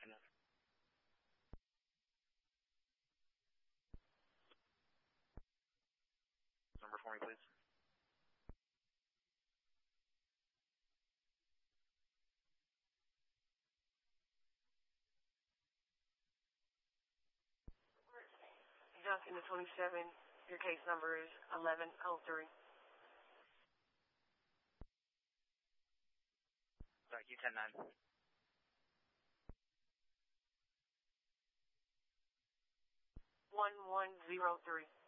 afternoon. Number for me, please. Junction to 27, your case number is 1103. Sorry, Q109. 1103.